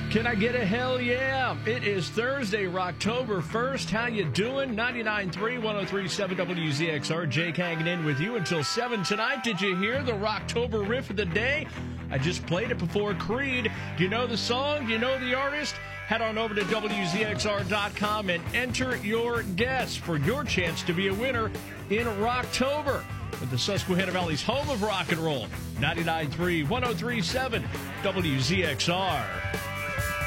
Can I get a hell yeah? It is Thursday, October 1st. How you doing? 99.3, 103.7 WZXR. Jake hanging in with you until 7 tonight. Did you hear the Rocktober riff of the day? I just played it before Creed. Do you know the song? Do you know the artist? Head on over to WZXR.com and enter your guess for your chance to be a winner in Rocktober with the Susquehanna Valley's home of rock and roll. 99.3, 103.7 WZXR.